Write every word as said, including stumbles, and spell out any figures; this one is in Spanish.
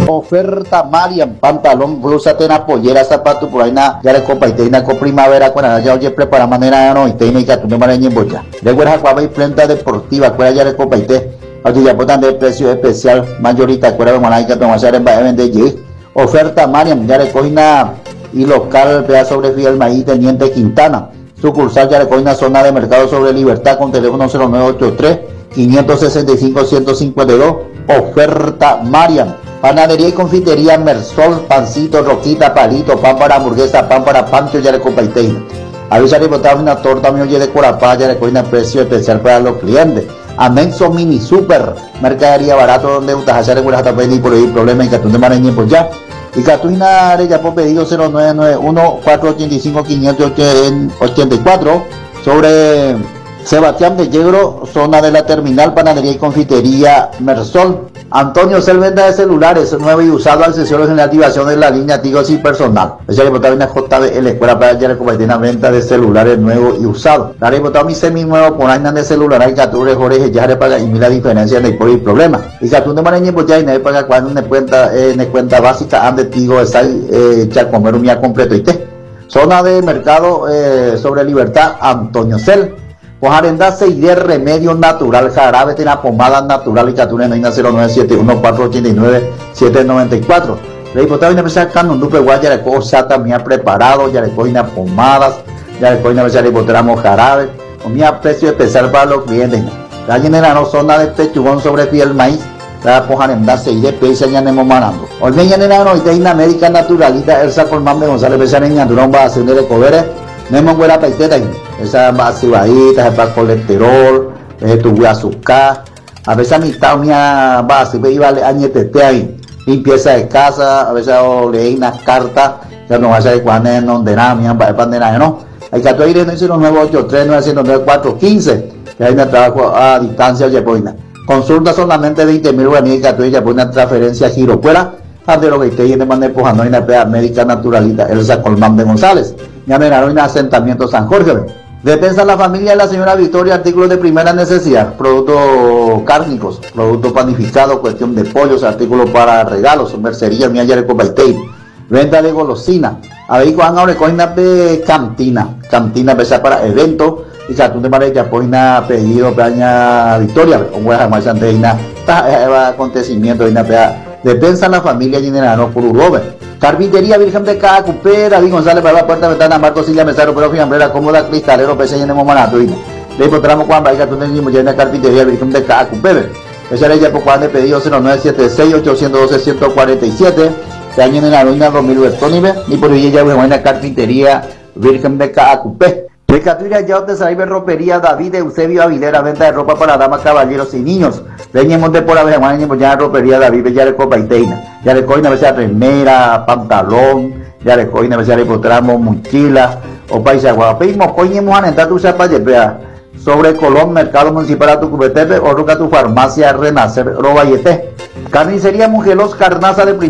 Oferta Mariam, pantalón, blusa, tena, pollera, zapato, por ahí na, ya le copa y teina con primavera, cuando ya oye prepara manera no, y teina y que tú no me en bocha. Le voy a jugar y planta deportiva, cuál ya le copa y te, oye ya botan de precio especial, mayorita, cuál es la que tomar en vende allí. Oferta Mariam, ya le coina y local, vea sobre Fidel Maíz, Teniente Quintana. Sucursal ya le coina zona de mercado sobre Libertad con teléfono cero nueve ocho tres, cinco seis cinco, uno cero cinco dos. Oferta Mariam. Panadería y confitería Mersol, pancito, roquita, palito, pan para hamburguesa, pan para pancho, ya le compartéis. A veces le botaba una torta, mi oye de Corapá, ya le coina precio especial para los clientes. Amenso Mini Super, mercadería barato donde usted hace regular hasta pedir por ahí problema y que tú te mareñes por ya. Y Catuina ya por pedido cero nueve nueve uno, cuatro ocho cinco, cinco ocho cuatro sobre Sebastián de Yegro, zona de la terminal, panadería y confitería Mersol. Antonio Cel, venta de celulares, nuevo y usado, accesorios en la activación de la línea Tigo y personal. Ella le botaba una J B L, escuela para ella le convertir en venta de celulares nuevos y usados. La le botaba mi semi nuevo con aina de celular, hay cature, Jorge, ya le paga y mira la diferencia en el problema. Y que tú de maneña, pues ya y nadie paga cuando una cuenta, eh, una cuenta básica, ande Tigo, esa, eh, ya comer un día completo y te. Zona de mercado eh, sobre Libertad, Antonio Cel. Pues arendarse y de remedio natural, jarabe de la pomada natural y catuna en cero nueve siete uno cuatro ocho nueve siete nueve cuatro. Le diputado y empezar a un dupe guay, ya le cosa también preparado, ya le coina pomadas, ya le coina ya le botramos jarabe, con mi precio especial para los clientes. La general zona de Techugón sobre Fidel Maíz, la pues arendarse y de pesa ya nemos manando. Hoy me general hoy de médica naturalista, Elsa Colmán de González Besar en Andurón va a hacer de coberes. No hemos buena paiteta, esa basibadita, esa colesterol, ese tu azúcar, a veces a mitad mía base, iba a añetete ahí, limpieza de casa, a veces leí unas cartas, ya no va a ser cuando es donde nada, mía, para el pan de nada, no. Hay que actuar en el nueve ocho tres, nueve cero nueve cuatro uno cinco, que hay un trabajo a distancia, ya pues, consulta solamente veinte mil guaraníes, que actuar ya pues una transferencia giro fuera, ante lo que esté yendo de manera empujando en la médica naturalista, Elsa Colmán de González. Ya me en asentamiento San Jorge. Defensa de la familia de la señora Victoria, artículos de primera necesidad, productos cárnicos, productos panificados, cuestión de pollos, artículos para regalos, mercería, mía ya le compartí. Venta de golosina. A ver, cuando ahora coina de cantina, cantina pesa para eventos, y que tú te parece que apoya pedido para Victoria, o voy a jamás antes de una acontecimiento de una defensa de la familia general por Robert. Carpintería Virgen de Cacupé, David González para la puerta ventana, Marco Silla Mesaro, pero fiambrera, cómoda, cristalero, pese en el momanato. Le encontramos cuando hay que tener ya una carpintería Virgen de Cacupé. Esa es ya por cuando he pedido cero nueve siete seis, ocho uno dos, uno cuatro siete, que año en la ruina dos mil Bertónibe, y por ella ya voy a una carpintería Virgen de Cacupé. De Caturia ya te salive ropería David Eusebio Avilera, venta de ropa para damas, caballeros y niños. Veñemos de por abeja, veñemos ya ropería David, ya le copa y teina. Ya le coina, a veces remera, pantalón, ya le coina, a veces le encontramos mochila, o paisa guapimos, coñemos a entrar tu zapatilla, vea, sobre Colón, Mercado Municipal a tu cubetepe, o ruca tu farmacia, Renacer, Robayete. Carnicería Mujelos, carnaza de